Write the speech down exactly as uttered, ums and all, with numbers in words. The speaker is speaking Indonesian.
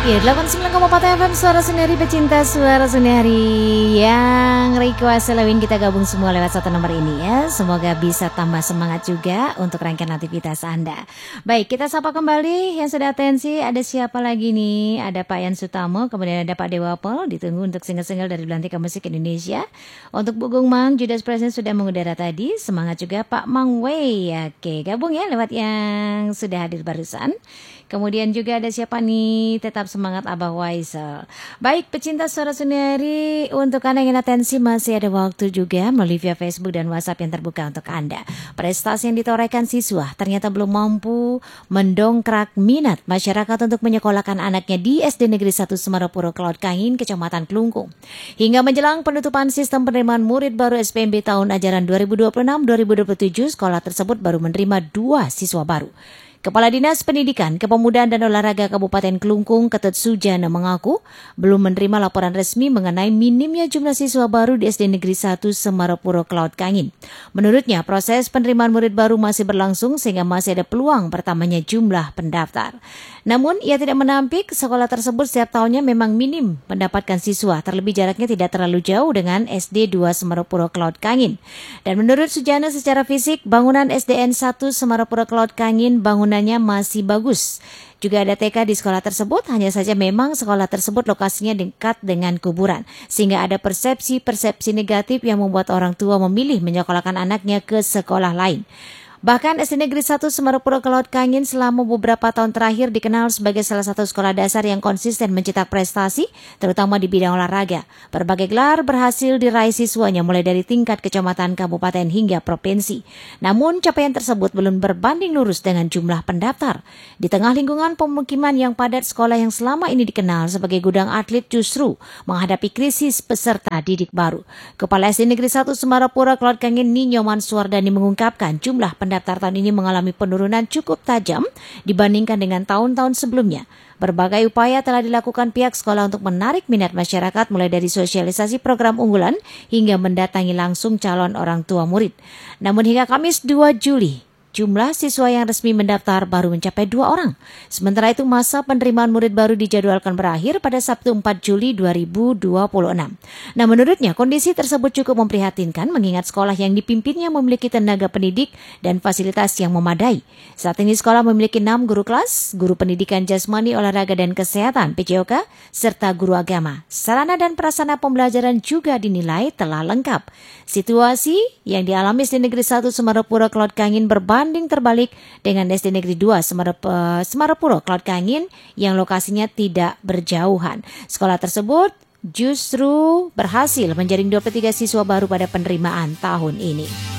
Iya, delapan puluh sembilan koma empat F M Suara Sendiri, pecinta Suara Sendiri yang request Lewin, kita gabung semua lewat satu nomor ini ya. Semoga bisa tambah semangat juga untuk rangkaian aktivitas Anda. Baik, kita sapa kembali yang sudah atensi. Ada siapa lagi nih? Ada Pak Yan Sutamo, kemudian ada Pak Dewa Pol. Ditunggu untuk single-single dari Belantika Musik Indonesia. Untuk Bu Gung Mang, Judas Present sudah mengudara tadi. Semangat juga Pak Mang Wei. Oke, gabung ya lewat yang sudah hadir barusan. Kemudian juga ada siapa nih? Tetap semangat Abah Waisel. Baik, pecinta Suara Sendiri, untuk Anda yang ingin atensi masih ada waktu juga melalui via Facebook dan WhatsApp yang terbuka untuk Anda. Prestasi yang ditorehkan siswa ternyata belum mampu mendongkrak minat masyarakat untuk menyekolahkan anaknya di S D Negeri satu Semarapuro Cloud Kahin, Kecamatan Klungkung. Hingga menjelang penutupan sistem penerimaan murid baru S P M B tahun ajaran dua ribu dua puluh enam dua ribu dua puluh tujuh, sekolah tersebut baru menerima dua siswa baru. Kepala Dinas Pendidikan, Kepemudaan dan Olahraga Kabupaten Klungkung, Ketut Sujana mengaku belum menerima laporan resmi mengenai minimnya jumlah siswa baru di S D Negeri satu Semarapuro Cloud Kahin. Menurutnya, proses penerimaan murid baru masih berlangsung sehingga masih ada peluang bertambahnya jumlah pendaftar. Namun, ia tidak menampik sekolah tersebut setiap tahunnya memang minim mendapatkan siswa, terlebih jaraknya tidak terlalu jauh dengan S D dua Semarapuro Cloud Kahin. Dan menurut Sujana, secara fisik, bangunan S D N satu Semarapuro Cloud Kahin bangunan masih bagus. Juga ada T K di sekolah tersebut, hanya saja memang sekolah tersebut lokasinya dekat dengan kuburan, sehingga ada persepsi-persepsi negatif yang membuat orang tua memilih menyekolahkan anaknya ke sekolah lain. Bahkan S D Negeri satu Semarapuro Cloud Kahin selama beberapa tahun terakhir dikenal sebagai salah satu sekolah dasar yang konsisten mencetak prestasi, terutama di bidang olahraga. Berbagai gelar berhasil diraih siswanya mulai dari tingkat kecamatan, kabupaten hingga provinsi. Namun capaian tersebut belum berbanding lurus dengan jumlah pendaftar. Di tengah lingkungan pemukiman yang padat, sekolah yang selama ini dikenal sebagai gudang atlet justru menghadapi krisis peserta didik baru. Kepala S D Negeri satu Semarapuro Cloud Kahin Ninyo Mansuardani mengungkapkan jumlah pendaftar Pendaftar tahun ini mengalami penurunan cukup tajam dibandingkan dengan tahun-tahun sebelumnya. Berbagai upaya telah dilakukan pihak sekolah untuk menarik minat masyarakat, mulai dari sosialisasi program unggulan hingga mendatangi langsung calon orang tua murid. Namun hingga Kamis dua Juli, jumlah siswa yang resmi mendaftar baru mencapai dua orang. Sementara itu masa penerimaan murid baru dijadwalkan berakhir pada Sabtu empat Juli dua ribu dua puluh enam. Nah, menurutnya kondisi tersebut cukup memprihatinkan mengingat sekolah yang dipimpinnya memiliki tenaga pendidik dan fasilitas yang memadai. Saat ini sekolah memiliki enam guru kelas, guru pendidikan jasmani, olahraga dan kesehatan P J O K, serta guru agama. Sarana dan prasarana pembelajaran juga dinilai telah lengkap. Situasi yang dialami S D Negeri satu Semarapuro Cloud Kahin berbanding Banding terbalik dengan S D Negeri dua Semarapuro Cloud Kahin yang lokasinya tidak berjauhan. Sekolah tersebut justru berhasil menjaring dua puluh tiga siswa baru pada penerimaan tahun ini.